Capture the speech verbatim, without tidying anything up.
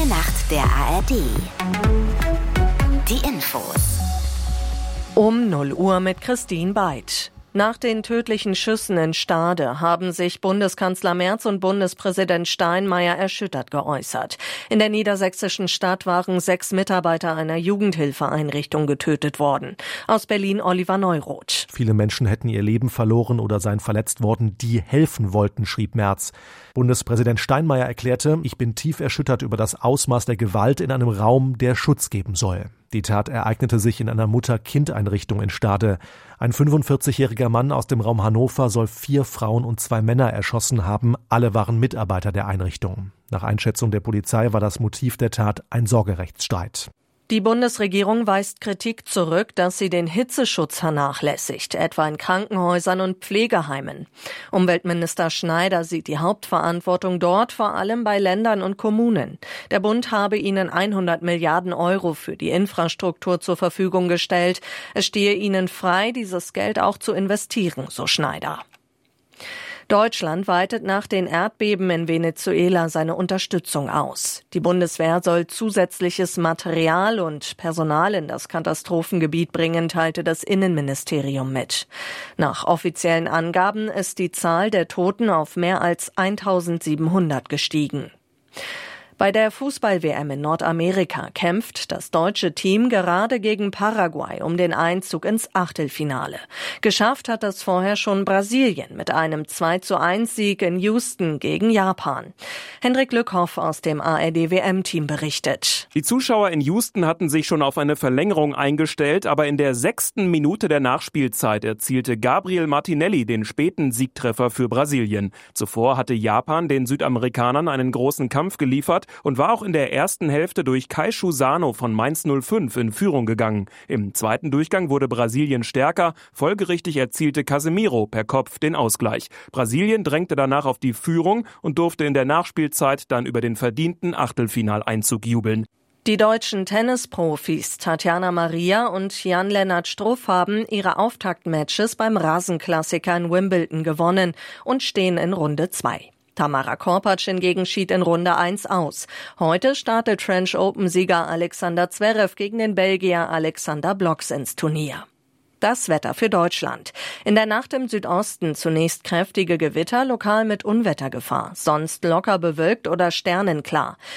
Nacht der A R D. Die Infos. Um null Uhr mit Christine Beid. Nach den tödlichen Schüssen in Stade haben sich Bundeskanzler Merz und Bundespräsident Steinmeier erschüttert geäußert. In der niedersächsischen Stadt waren sechs Mitarbeiter einer Jugendhilfeeinrichtung getötet worden. Aus Berlin Oliver Neuroth. Viele Menschen hätten ihr Leben verloren oder seien verletzt worden, die helfen wollten, schrieb Merz. Bundespräsident Steinmeier erklärte, ich bin tief erschüttert über das Ausmaß der Gewalt in einem Raum, der Schutz geben soll. Die Tat ereignete sich in einer Mutter-Kind-Einrichtung in Stade. Ein fünfundvierzigjähriger Mann aus dem Raum Hannover soll vier Frauen und zwei Männer erschossen haben. Alle waren Mitarbeiter der Einrichtung. Nach Einschätzung der Polizei war das Motiv der Tat ein Sorgerechtsstreit. Die Bundesregierung weist Kritik zurück, dass sie den Hitzeschutz vernachlässigt, etwa in Krankenhäusern und Pflegeheimen. Umweltminister Schneider sieht die Hauptverantwortung dort vor allem bei Ländern und Kommunen. Der Bund habe ihnen hundert Milliarden Euro für die Infrastruktur zur Verfügung gestellt. Es stehe ihnen frei, dieses Geld auch zu investieren, so Schneider. Deutschland weitet nach den Erdbeben in Venezuela seine Unterstützung aus. Die Bundeswehr soll zusätzliches Material und Personal in das Katastrophengebiet bringen, teilte das Innenministerium mit. Nach offiziellen Angaben ist die Zahl der Toten auf mehr als eintausendsiebenhundert gestiegen. Bei der Fußball-W M in Nordamerika kämpft das deutsche Team gerade gegen Paraguay um den Einzug ins Achtelfinale. Geschafft hat das vorher schon Brasilien mit einem zwei zu eins Sieg in Houston gegen Japan. Hendrik Lückhoff aus dem A R D-W M-Team berichtet. Die Zuschauer in Houston hatten sich schon auf eine Verlängerung eingestellt, aber in der sechsten Minute der Nachspielzeit erzielte Gabriel Martinelli den späten Siegtreffer für Brasilien. Zuvor hatte Japan den Südamerikanern einen großen Kampf geliefert und war auch in der ersten Hälfte durch Keishu Sano von Mainz null fünf in Führung gegangen. Im zweiten Durchgang wurde Brasilien stärker, folgerichtig erzielte Casemiro per Kopf den Ausgleich. Brasilien drängte danach auf die Führung und durfte in der Nachspielzeit dann über den verdienten Achtelfinaleinzug jubeln. Die deutschen Tennisprofis Tatjana Maria und Jan-Lennart Struff haben ihre Auftaktmatches beim Rasenklassiker in Wimbledon gewonnen und stehen in Runde zwei. Tamara Korpatsch hingegen schied in Runde eins aus. Heute startet French Open-Sieger Alexander Zverev gegen den Belgier Alexander Blocks ins Turnier. Das Wetter für Deutschland. In der Nacht im Südosten zunächst kräftige Gewitter, lokal mit Unwettergefahr. Sonst locker bewölkt oder sternenklar.